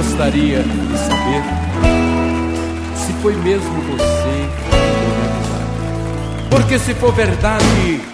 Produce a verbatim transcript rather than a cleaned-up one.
gostaria de saber se foi mesmo você que deu minha risada. Porque se for verdade,